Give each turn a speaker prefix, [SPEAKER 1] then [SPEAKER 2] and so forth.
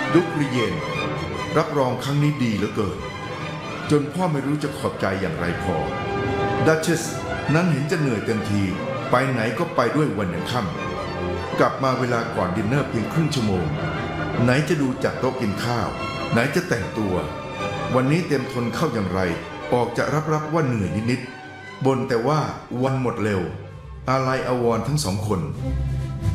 [SPEAKER 1] ดุกริเยนรับรองครั้งนี้ดีเหลือเกินจนพ่อไม่รู้จะขอบใจอย่างไรพอดัชเชสนั้นเห็นจะเหนื่อยเต็มทีไปไหนก็ไปด้วยวันยังค่ำกลับมาเวลาก่อนดินเนอร์เพียงครึ่งชั่วโมงไหนจะดูจัดโต๊ะกินข้าวไหนจะแต่งตัววันนี้เต็มทนเข้าอย่างไรออกจะรับว่าเหนื่อยนิดๆบ่นแต่ว่าวันหมดเร็วอาลัยอาวรณ์ทั้งสองคน